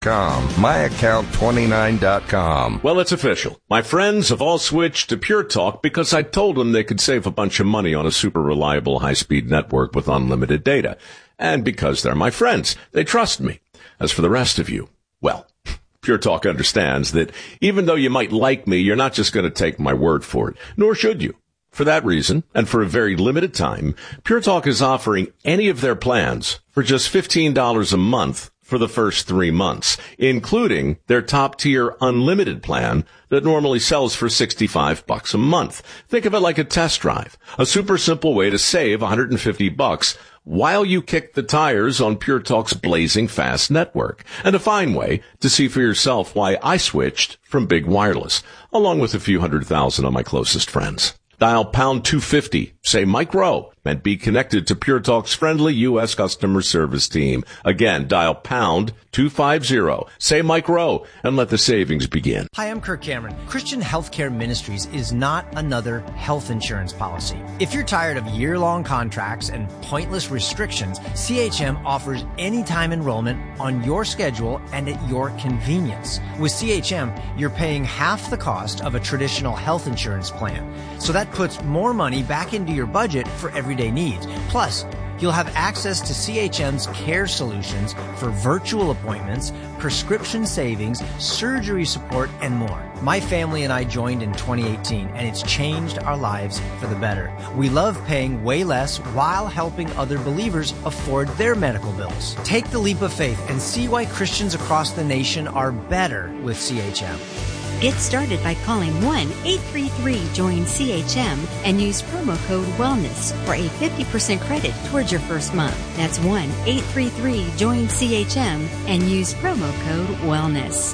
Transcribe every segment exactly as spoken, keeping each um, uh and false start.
Com, my account twenty-nine dot com. Well, it's official. My friends have all switched to Pure Talk because I told them they could save a bunch of money on a super reliable high-speed network with unlimited data. And because they're my friends, they trust me. As for the rest of you, well, Pure Talk understands that even though you might like me, you're not just going to take my word for it, nor should you. For that reason, and for a very limited time, Pure Talk is offering any of their plans for just fifteen dollars a month for the first three months, including their top-tier unlimited plan that normally sells for sixty-five bucks a month. Think of it like a test drive, a super simple way to save one hundred fifty bucks while you kick the tires on Pure Talk's blazing fast network, and a fine way to see for yourself why I switched from Big Wireless, along with a few hundred thousand of my closest friends. Dial pound two fifty, say Mike Rowe, and be connected to Pure Talk's friendly U S customer service team. Again, dial pound two fifty, say Mike Rowe, and let the savings begin. Hi, I'm Kirk Cameron. Christian Healthcare Ministries is not another health insurance policy. If you're tired of year-long contracts and pointless restrictions, C H M offers anytime enrollment on your schedule and at your convenience. With C H M, you're paying half the cost of a traditional health insurance plan. So that puts more money back into your budget for everyday needs. Plus, you'll have access to C H M's care solutions for virtual appointments, prescription savings, surgery support, and more. My family and I joined in twenty eighteen, and it's changed our lives for the better. We love paying way less while helping other believers afford their medical bills. Take the leap of faith and see why Christians across the nation are better with C H M. Get started by calling one eight three three join C H M and use promo code WELLNESS for a fifty percent credit towards your first month. That's one eight three three join C H M and use promo code WELLNESS.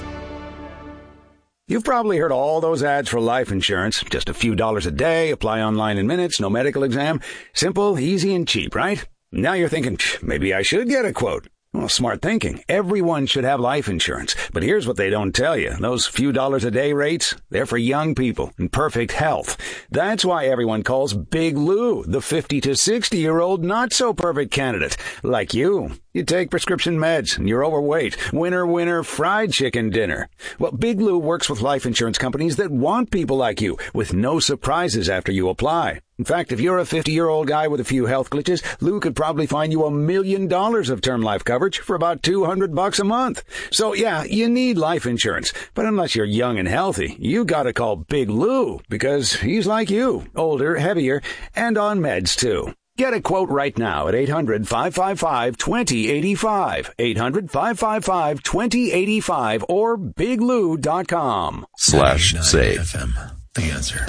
You've probably heard all those ads for life insurance. Just a few dollars a day, apply online in minutes, no medical exam. Simple, easy, and cheap, right? Now you're thinking, maybe I should get a quote. Well, smart thinking. Everyone should have life insurance. But here's what they don't tell you. Those few dollars a day rates, they're for young people in perfect health. That's why everyone calls Big Lou the fifty to sixty-year-old not-so-perfect candidate. Like you. You take prescription meds and you're overweight. Winner, winner, fried chicken dinner. Well, Big Lou works with life insurance companies that want people like you with no surprises after you apply. In fact, if you're a fifty-year-old guy with a few health glitches, Lou could probably find you a million dollars of term life coverage for about two hundred bucks a month. So yeah, you need life insurance. But unless you're young and healthy, you gotta call Big Lou because he's like you, older, heavier, and on meds too. Get a quote right now at eight hundred, five five five, two zero eight five, eight hundred, five five five, two zero eight five, or big lou dot com. Slash save. F M, the answer.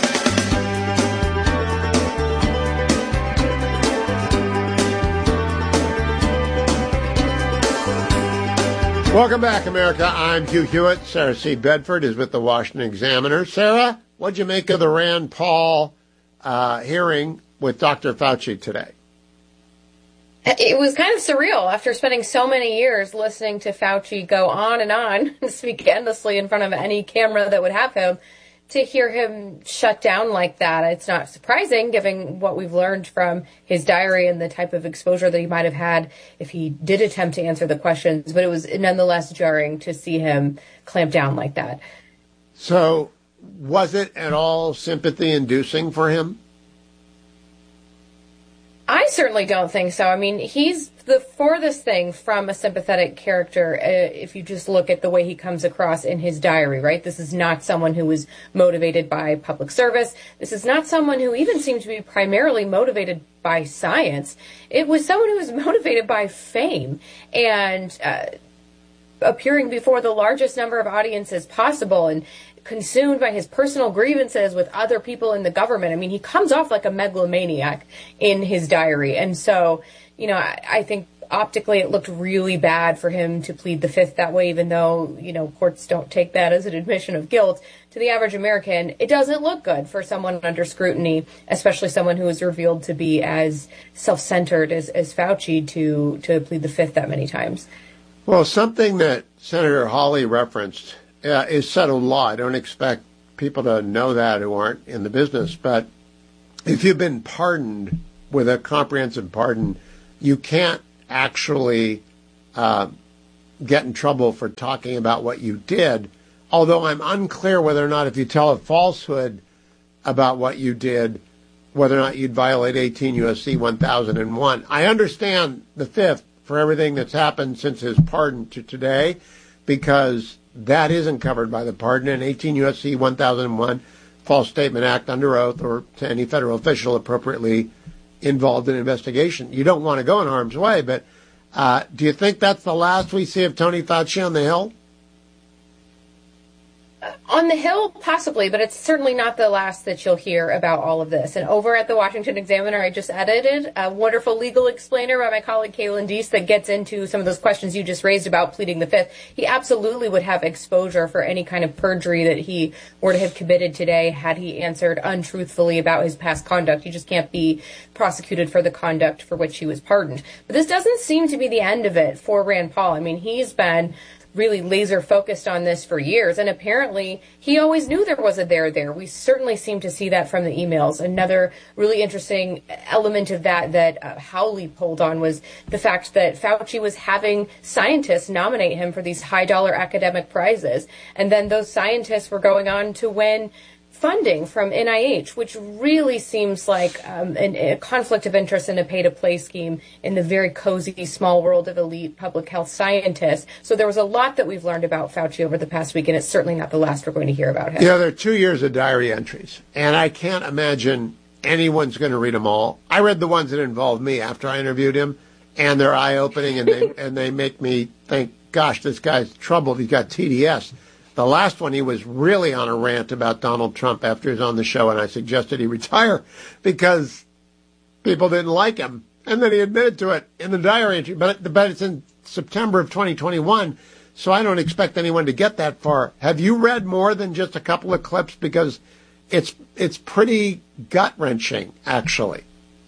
Welcome back, America. I'm Hugh Hewitt. Sarah C. Bedford is with the Washington Examiner. Sarah, what'd you make of the Rand Paul uh, hearing with Doctor Fauci today? It was kind of surreal after spending so many years listening to Fauci go on and on and speak endlessly in front of any camera that would have him, to hear him shut down like that. It's not surprising, given what we've learned from his diary and the type of exposure that he might have had if he did attempt to answer the questions. But it was nonetheless jarring to see him clamp down like that. So was it at all sympathy-inducing for him? I certainly don't think so. I mean, he's the furthest thing from a sympathetic character, uh, if you just look at the way he comes across in his diary, right? This is not someone who was motivated by public service. This is not someone who even seemed to be primarily motivated by science. It was someone who was motivated by fame and uh, appearing before the largest number of audiences possible and consumed by his personal grievances with other people in the government. I mean, he comes off like a megalomaniac in his diary. And so, you know, I, I think optically it looked really bad for him to plead the fifth that way, even though, you know, courts don't take that as an admission of guilt. To the average American, it doesn't look good for someone under scrutiny, especially someone who is revealed to be as self-centered as, as Fauci to, to plead the fifth that many times. Well, something that Senator Hawley referenced Uh, is settled law. I don't expect people to know that who aren't in the business. But if you've been pardoned with a comprehensive pardon, you can't actually uh, get in trouble for talking about what you did, although I'm unclear whether or not if you tell a falsehood about what you did, whether or not you'd violate eighteen U S C one thousand one. I understand the fifth for everything that's happened since his pardon to today, because that isn't covered by the pardon, and eighteen U S C one thousand one, False Statement Act under oath or to any federal official appropriately involved in investigation. You don't want to go in harm's way, but uh, do you think that's the last we see of Tony Fauci on the Hill? On the Hill, possibly, but it's certainly not the last that you'll hear about all of this. And over at the Washington Examiner, I just edited a wonderful legal explainer by my colleague Kalen Deese that gets into some of those questions you just raised about pleading the fifth. He absolutely would have exposure for any kind of perjury that he were to have committed today had he answered untruthfully about his past conduct. He just can't be prosecuted for the conduct for which he was pardoned. But this doesn't seem to be the end of it for Rand Paul. I mean, he's been really laser focused on this for years, and apparently he always knew there was a there there. We certainly seem to see that from the emails. Another really interesting element of that that uh, Howley pulled on was the fact that Fauci was having scientists nominate him for these high dollar academic prizes, and then those scientists were going on to win funding from N I H, which really seems like um, an, a conflict of interest and a pay-to-play scheme in the very cozy small world of elite public health scientists. So there was a lot that we've learned about Fauci over the past week, and it's certainly not the last we're going to hear about him. You know, there are two years of diary entries, and I can't imagine anyone's going to read them all. I read the ones that involved me after I interviewed him, and they're eye-opening, and they, and they make me think, gosh, this guy's troubled. He's got T D S. The last one, he was really on a rant about Donald Trump after he was on the show, and I suggested he retire because people didn't like him. And then he admitted to it in the diary entry. But, but it's in September of twenty twenty-one, so I don't expect anyone to get that far. Have you read more than just a couple of clips? Because it's it's pretty gut-wrenching, actually.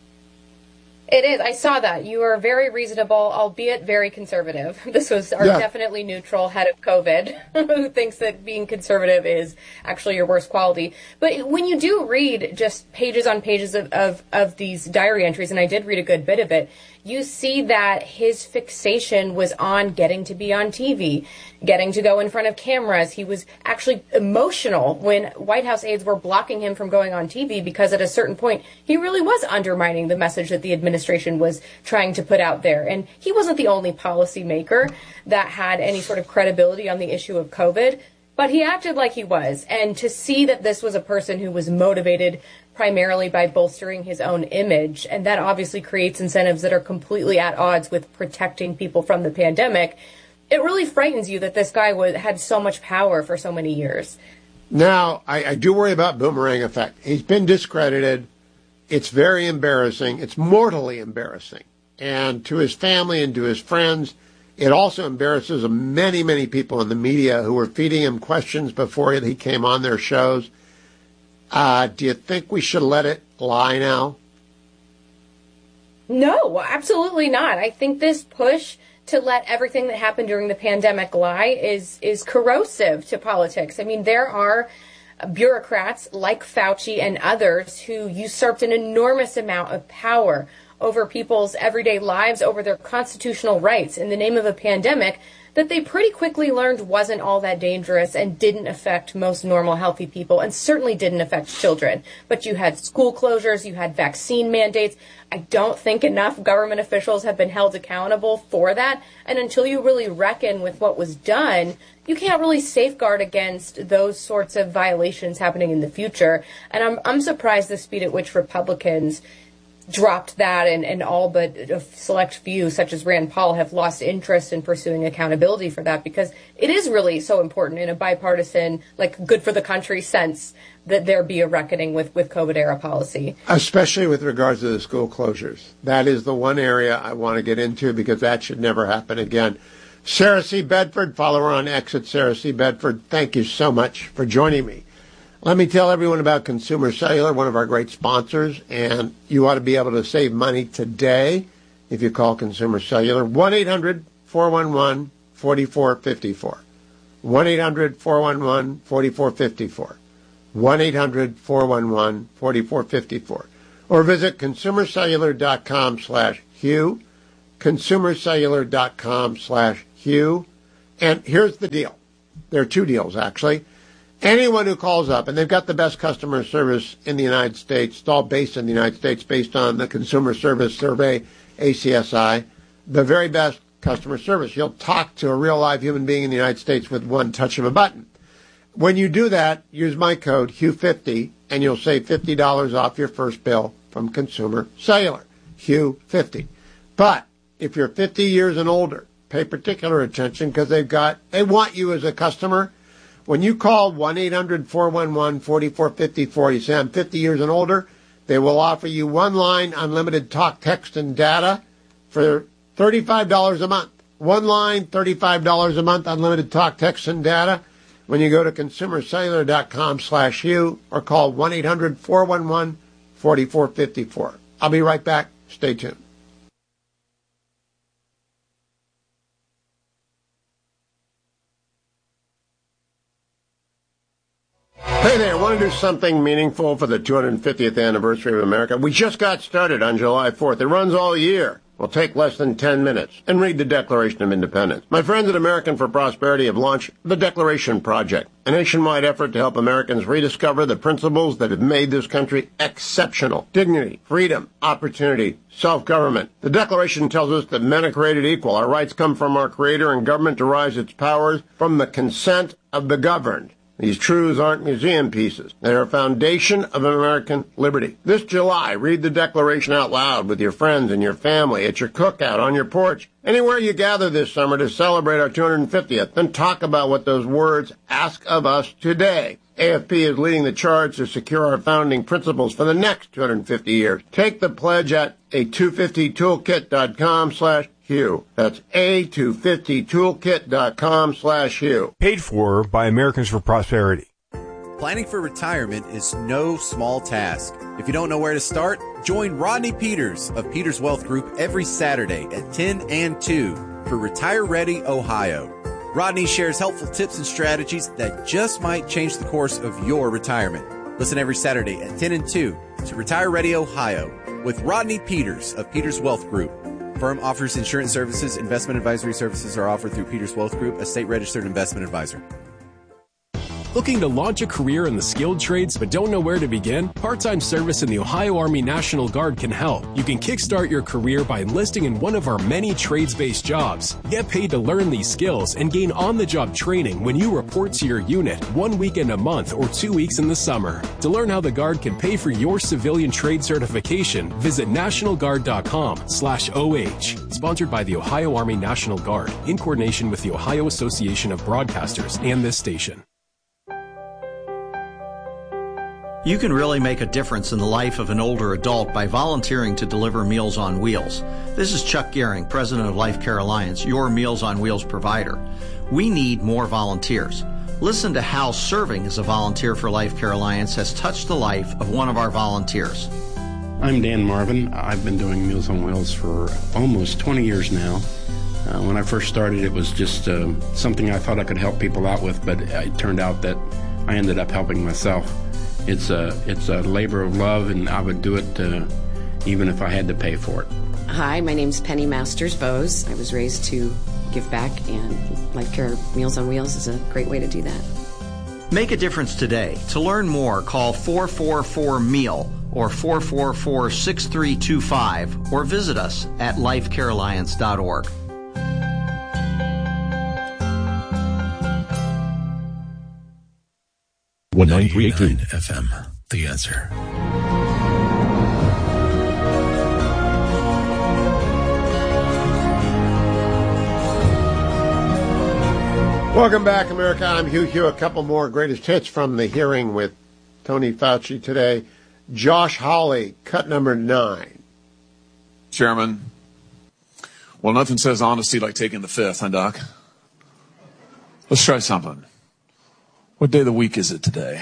It is. I saw that. You are very reasonable, albeit very conservative. This was our yeah. definitely neutral head of COVID who thinks that being conservative is actually your worst quality. But when you do read just pages on pages of, of, of these diary entries, and I did read a good bit of it, you see that his fixation was on getting to be on T V, getting to go in front of cameras. He was actually emotional when White House aides were blocking him from going on T V because at a certain point, he really was undermining the message that the administration was trying to put out there. And he wasn't the only policymaker that had any sort of credibility on the issue of COVID, but he acted like he was. And to see that this was a person who was motivated primarily by bolstering his own image, and that obviously creates incentives that are completely at odds with protecting people from the pandemic, it really frightens you that this guy was, had so much power for so many years. Now, I, I do worry about boomerang effect. He's been discredited. It's very embarrassing. It's mortally embarrassing. And to his family and to his friends, it also embarrasses many, many people in the media who were feeding him questions before he came on their shows. Uh, do you think we should let it lie now? No, absolutely not. I think this push to let everything that happened during the pandemic lie is is corrosive to politics. I mean, there are bureaucrats like Fauci and others who usurped an enormous amount of power over people's everyday lives, over their constitutional rights in the name of a pandemic that they pretty quickly learned wasn't all that dangerous and didn't affect most normal, healthy people, and certainly didn't affect children. But you had school closures, you had vaccine mandates. I don't think enough government officials have been held accountable for that. And until you really reckon with what was done, you can't really safeguard against those sorts of violations happening in the future. And I'm, I'm surprised the speed at which Republicans dropped that, and, and all but a select few, such as Rand Paul, have lost interest in pursuing accountability for that, because it is really so important in a bipartisan, like, good for the country sense that there be a reckoning with, with COVID-era policy. Especially with regards to the school closures. That is the one area I want to get into, because that should never happen again. Sarah C. Bedford, follow her on X at Sarah C. Bedford. Thank you so much for joining me. Let me tell everyone about Consumer Cellular, one of our great sponsors, and you ought to be able to save money today if you call Consumer Cellular. one eight hundred four one one four four five four. one eight hundred four one one four four five four. one eight hundred four one one four four five four. Or visit consumercellular.com slash Hugh. consumercellular.com slash Hugh. And here's the deal. There are two deals, actually. Anyone who calls up, and they've got the best customer service in the United States, it's all based in the United States, based on the Consumer Service Survey, A C S I, the very best customer service. You'll talk to a real live human being in the United States with one touch of a button. When you do that, use my code Hugh fifty, and you'll save fifty dollars off your first bill from Consumer Cellular, Hugh fifty. But if you're fifty years and older, pay particular attention because they've got, they want you as a customer. When you call one eight hundred four one one four four five four, you say I'm fifty years and older, they will offer you one line unlimited talk, text, and data for thirty-five dollars a month. One line, thirty-five dollars a month, unlimited talk, text, and data. When you go to consumercellular.com slash Hugh or call one eight hundred four one one four four five four. I'll be right back. Stay tuned. Hey there, want to do something meaningful for the two hundred fiftieth anniversary of America? We just got started on July fourth. It runs all year. Will take less than ten minutes. And read the Declaration of Independence. My friends at American for Prosperity have launched the Declaration Project, a nationwide effort to help Americans rediscover the principles that have made this country exceptional. Dignity, freedom, opportunity, self-government. The Declaration tells us that men are created equal. Our rights come from our Creator, and government derives its powers from the consent of the governed. These truths aren't museum pieces. They are a foundation of American liberty. This July, read the Declaration out loud with your friends and your family, at your cookout, on your porch, anywhere you gather this summer to celebrate our two hundred fiftieth. Then talk about what those words ask of us today. A F P is leading the charge to secure our founding principles for the next two hundred fifty years. Take the pledge at a two fifty toolkit dot com slash Hugh. That's a two fifty toolkit dot com slash Hugh. Paid for by Americans for Prosperity. Planning for retirement is no small task. If you don't know where to start, join Rodney Peters of Peters Wealth Group every Saturday at ten and two for Retire Ready Ohio. Rodney shares helpful tips and strategies that just might change the course of your retirement. Listen every Saturday at ten and two to Retire Ready Ohio with Rodney Peters of Peters Wealth Group. Firm offers insurance services. Investment advisory services are offered through Peters Wealth Group, a state-registered investment advisor. Looking to launch a career in the skilled trades but don't know where to begin? Part-time service in the Ohio Army National Guard can help. You can kickstart your career by enlisting in one of our many trades-based jobs. Get paid to learn these skills and gain on-the-job training when you report to your unit one weekend a month or two weeks in the summer. To learn how the Guard can pay for your civilian trade certification, visit national guard dot com slash O H. Sponsored by the Ohio Army National Guard in coordination with the Ohio Association of Broadcasters and this station. You can really make a difference in the life of an older adult by volunteering to deliver Meals on Wheels. This is Chuck Gehring, president of Life Care Alliance, your Meals on Wheels provider. We need more volunteers. Listen to how serving as a volunteer for Life Care Alliance has touched the life of one of our volunteers. I'm Dan Marvin. I've been doing Meals on Wheels for almost twenty years now. Uh, when I first started, it was just uh, something I thought I could help people out with, but it turned out that I ended up helping myself. It's a, it's a labor of love, and I would do it uh, even if I had to pay for it. Hi, my name's Penny Masters Bose. I was raised to give back, and Life Care Meals on Wheels is a great way to do that. Make a difference today. To learn more, call four four four meal or four four four, six three two five or visit us at life care alliance dot org. one nine three eight two F M, The Answer. Welcome back, America. I'm Hugh Hugh. A couple more greatest hits from the hearing with Tony Fauci today. Josh Hawley, cut number nine. Chairman, well, nothing says honesty like taking the fifth, huh, Doc? Let's try something. What day of the week is it today?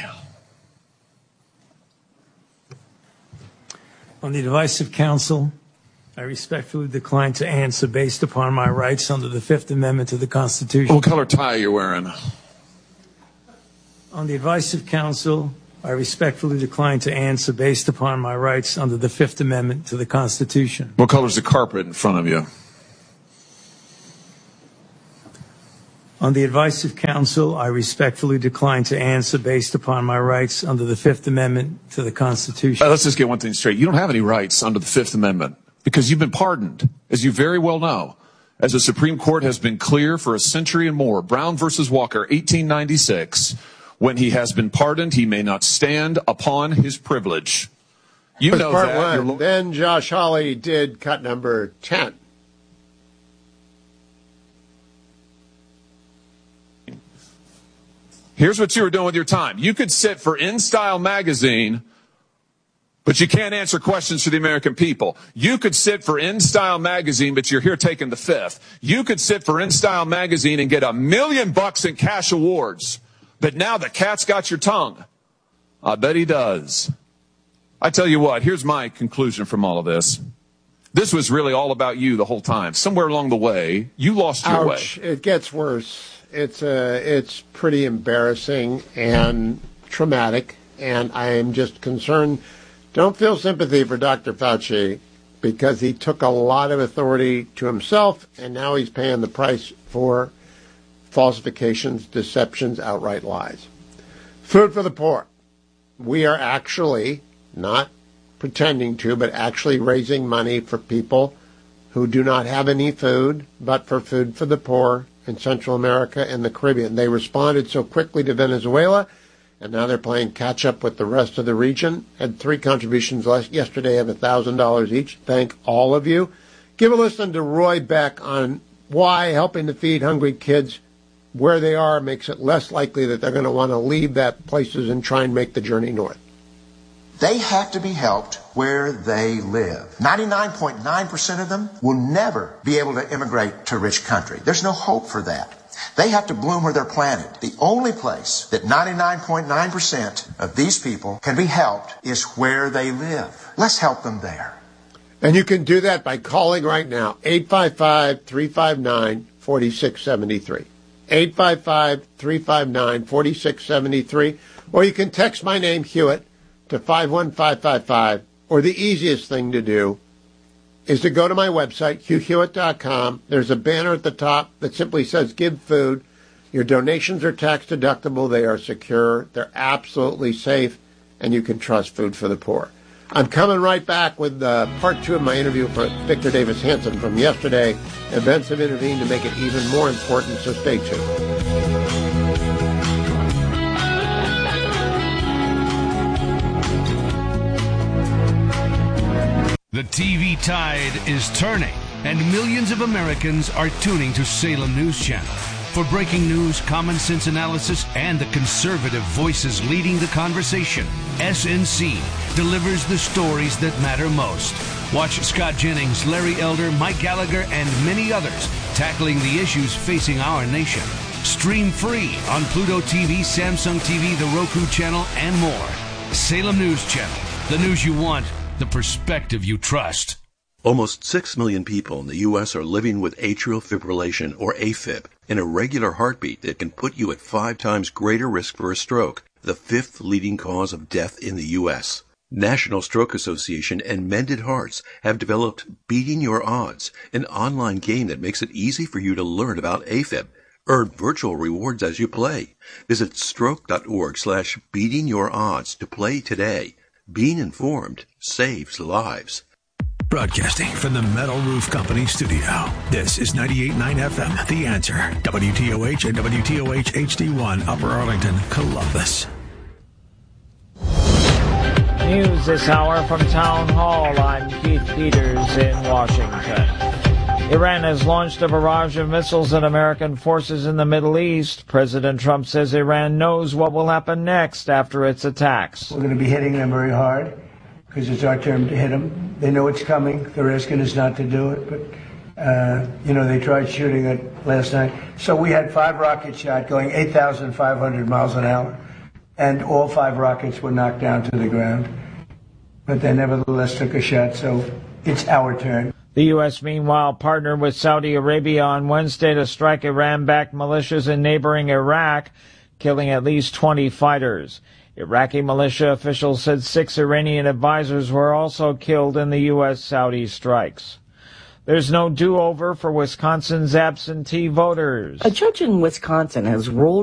On the advice of counsel, I respectfully decline to answer based upon my rights under the Fifth Amendment to the Constitution. What color tie are you wearing? On the advice of counsel, I respectfully decline to answer based upon my rights under the Fifth Amendment to the Constitution. What color is the carpet in front of you? On the advice of counsel, I respectfully decline to answer based upon my rights under the Fifth Amendment to the Constitution. Uh, let's just get one thing straight. You don't have any rights under the Fifth Amendment because you've been pardoned, as you very well know. As the Supreme Court has been clear for a century and more, Brown versus Walker, eighteen ninety-six, when he has been pardoned, he may not stand upon his privilege. You know part that. One. Then Josh Hawley did cut number ten. Here's what you were doing with your time. You could sit for InStyle magazine, but you can't answer questions for the American people. You could sit for InStyle magazine, but you're here taking the fifth. You could sit for InStyle magazine and get a million bucks in cash awards. But now the cat's got your tongue. I bet he does. I tell you what, here's my conclusion from all of this. This was really all about you the whole time. Somewhere along the way, you lost your Ouch. way. It gets worse. It's uh, it's pretty embarrassing and traumatic, and I am just concerned. Don't feel sympathy for Doctor Fauci because he took a lot of authority to himself, and now he's paying the price for falsifications, deceptions, outright lies. Food for the poor. We are actually not pretending to, but actually raising money for people who do not have any food, but for Food for the Poor in Central America and the Caribbean. They responded so quickly to Venezuela, and now they're playing catch-up with the rest of the region. Had three contributions last, yesterday of one thousand dollars each. Thank all of you. Give a listen to Roy Beck on why helping to feed hungry kids where they are makes it less likely that they're going to want to leave that places and try and make the journey north. They have to be helped where they live. ninety-nine point nine percent of them will never be able to immigrate to a rich country. There's no hope for that. They have to bloom where they're planted. The only place that ninety-nine point nine percent of these people can be helped is where they live. Let's help them there. And you can do that by calling right now, eight five five, three five nine, four six seven three. eight five five, three five nine, four six seven three. Or you can text my name, Hewitt, to five one five five five, or the easiest thing to do is to go to my website, hugh hewitt dot com. There's a banner at the top that simply says Give Food. Your donations are tax deductible. They are secure. They're absolutely safe, and you can trust Food for the Poor. I'm coming right back with uh, part two of my interview for Victor Davis Hanson from yesterday. Events have intervened to make it even more important, so stay tuned. The T V tide is turning, and millions of Americans are tuning to Salem News Channel. For breaking news, common sense analysis, and the conservative voices leading the conversation, S N C delivers the stories that matter most. Watch Scott Jennings, Larry Elder, Mike Gallagher, and many others tackling the issues facing our nation. Stream free on Pluto T V, Samsung T V, the Roku channel, and more. Salem News Channel, the news you want, the perspective you trust. Almost six million people in the U S are living with atrial fibrillation, or AFib, an irregular heartbeat that can put you at five times greater risk for a stroke, the fifth leading cause of death in the U S. National Stroke Association and Mended Hearts have developed Beating Your Odds, an online game that makes it easy for you to learn about AFib. Earn virtual rewards as you play. Visit stroke.org slash beating your odds to play today. Being informed saves lives. Broadcasting from the Metal Roof Company studio. This is ninety-eight point nine F M, The Answer. W T O H and W T O H H D one, Upper Arlington, Columbus. News this hour from Town Hall. I'm Keith Peters in Washington. Iran has launched a barrage of missiles at American forces in the Middle East. President Trump says Iran knows what will happen next after its attacks. We're going to be hitting them very hard because it's our turn to hit them. They know it's coming. They're asking us not to do it, but, uh, you know, they tried shooting it last night. So we had five rockets shot going eight thousand five hundred miles an hour, and all five rockets were knocked down to the ground. But they nevertheless took a shot, so it's our turn. The U S, meanwhile, partnered with Saudi Arabia on Wednesday to strike Iran-backed militias in neighboring Iraq, killing at least twenty fighters. Iraqi militia officials said six Iranian advisors were also killed in the U S Saudi strikes. There's no do-over for Wisconsin's absentee voters. A judge in Wisconsin has ruled